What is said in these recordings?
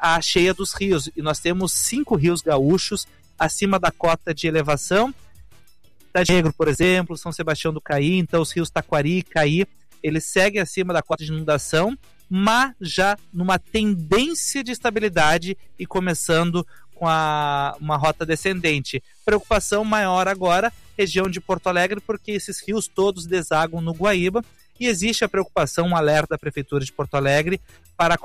a cheia dos rios. E nós temos 5 rios gaúchos acima da cota de elevação. Cidade Negro, por exemplo, São Sebastião do Caí, então os rios Taquari e Caí, eles seguem acima da cota de inundação, mas já numa tendência de estabilidade e começando com uma rota descendente. Preocupação maior agora, região de Porto Alegre, porque esses rios todos desaguam no Guaíba, e existe a preocupação, um alerta da Prefeitura de Porto Alegre para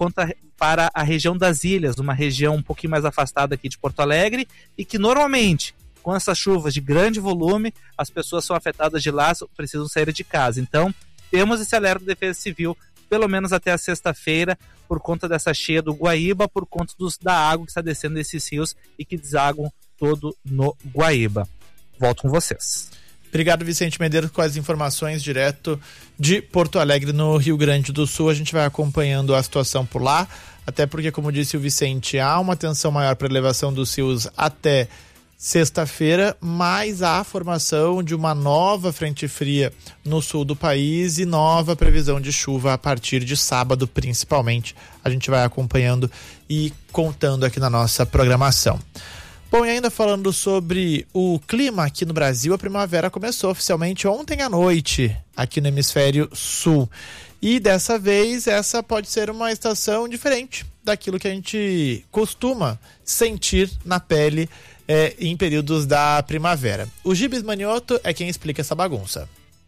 a região das ilhas, uma região um pouquinho mais afastada aqui de Porto Alegre, e que normalmente, com essas chuvas de grande volume, as pessoas são afetadas de lá, precisam sair de casa. Então, temos esse alerta da Defesa Civil, pelo menos até a sexta-feira, por conta dessa cheia do Guaíba, por conta da água que está descendo desses rios e que desaguam todo no Guaíba. Volto com vocês. Obrigado, Vicente Medeiros, com as informações direto de Porto Alegre, no Rio Grande do Sul. A gente vai acompanhando a situação por lá, até porque, como disse o Vicente, há uma tensão maior para a elevação dos rios até sexta-feira, mas há a formação de uma nova frente fria no sul do país e nova previsão de chuva a partir de sábado, principalmente. A gente vai acompanhando e contando aqui na nossa programação. Bom, e ainda falando sobre o clima aqui no Brasil, a primavera começou oficialmente ontem à noite aqui no hemisfério sul. E dessa vez essa pode ser uma estação diferente daquilo que a gente costuma sentir na pele em períodos da primavera. O Gibes Manioto é quem explica essa bagunça.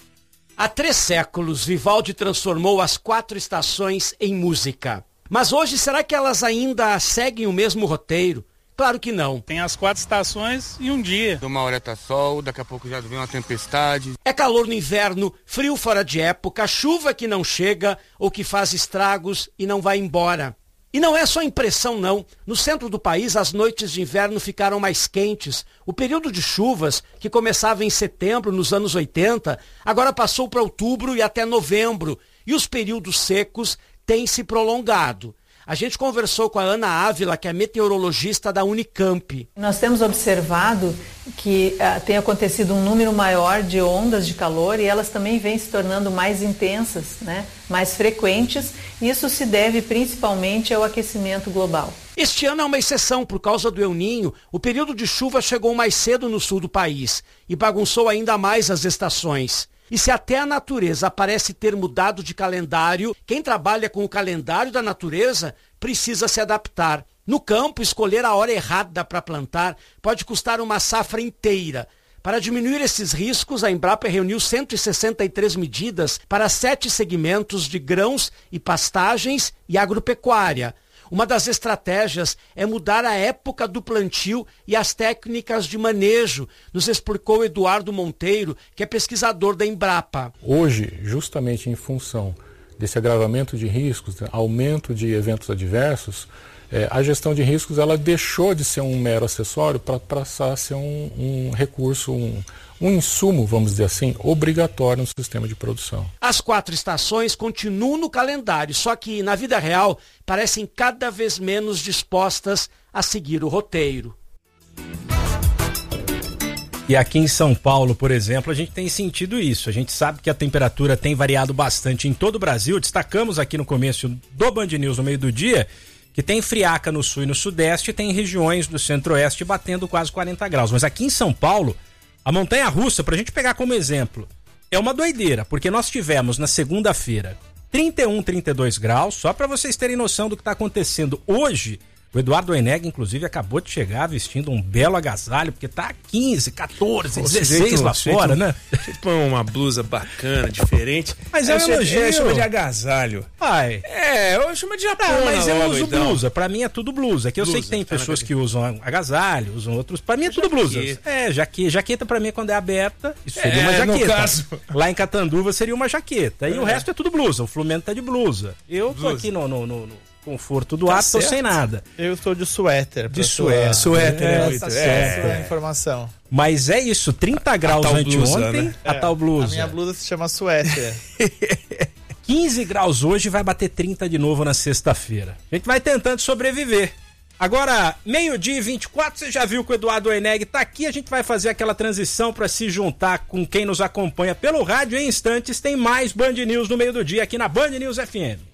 Há 3 séculos, Vivaldi transformou as 4 estações em música. Mas hoje, será que elas ainda seguem o mesmo roteiro? Claro que não. Tem as 4 estações e um dia. Uma hora tá sol, daqui a pouco já vem uma tempestade. É calor no inverno, frio fora de época, chuva que não chega ou que faz estragos e não vai embora. E não é só impressão, não. No centro do país, as noites de inverno ficaram mais quentes. O período de chuvas, que começava em setembro, nos anos 80, agora passou para outubro e até novembro. E os períodos secos têm se prolongado. A gente conversou com a Ana Ávila, que é meteorologista da Unicamp. Nós temos observado que tem acontecido um número maior de ondas de calor e elas também vêm se tornando mais intensas, né? Mais frequentes. Isso se deve principalmente ao aquecimento global. Este ano é uma exceção por causa do El Niño. O período de chuva chegou mais cedo no sul do país e bagunçou ainda mais as estações. E se até a natureza parece ter mudado de calendário, quem trabalha com o calendário da natureza precisa se adaptar. No campo, escolher a hora errada para plantar pode custar uma safra inteira. Para diminuir esses riscos, a Embrapa reuniu 163 medidas para 7 segmentos de grãos e pastagens e agropecuária. Uma das estratégias é mudar a época do plantio e as técnicas de manejo, nos explicou Eduardo Monteiro, que é pesquisador da Embrapa. Hoje, justamente em função desse agravamento de riscos, aumento de eventos adversos, a gestão de riscos ela deixou de ser um mero acessório para passar a ser um recurso, um insumo, vamos dizer assim, obrigatório no sistema de produção. As 4 estações continuam no calendário, só que na vida real parecem cada vez menos dispostas a seguir o roteiro. E aqui em São Paulo, por exemplo, a gente tem sentido isso. A gente sabe que a temperatura tem variado bastante em todo o Brasil. Destacamos aqui no começo do Band News, no meio do dia, que tem friaca no sul e no sudeste, tem regiões do centro-oeste batendo quase 40 graus. Mas aqui em São Paulo, a montanha-russa, pra gente pegar como exemplo, é uma doideira, porque nós tivemos na segunda-feira 31, 32 graus, só para vocês terem noção do que está acontecendo hoje. O Eduardo Oeneg, inclusive, acabou de chegar vestindo um belo agasalho, porque tá 15, 14, 16 lá fora, né? Põe uma blusa bacana, diferente. Mas é um elogio. Eu chamo de agasalho. Ai. Eu chamo de japona. Mas eu uso blusa. Pra mim é tudo blusa. Que eu sei que tem pessoas que usam agasalho, usam outros. Pra mim é tudo blusa. Jaqueta pra mim é quando é aberta. Isso seria uma jaqueta. No caso. Lá em Catanduva seria uma jaqueta. E o resto é tudo blusa. O Flumento tá de blusa. Eu tô aqui no conforto do ar, tô sem nada. Eu estou de suéter. De suéter. Essa informação. Mas é isso, 30 graus anteontem, né? A tal blusa. A minha blusa se chama suéter. 15 graus hoje, vai bater 30 de novo na sexta-feira. A gente vai tentando sobreviver. Agora, 12:24, você já viu que o Eduardo Oeneg tá aqui, a gente vai fazer aquela transição para se juntar com quem nos acompanha pelo rádio. Em instantes tem mais Band News no meio do dia aqui na Band News FM.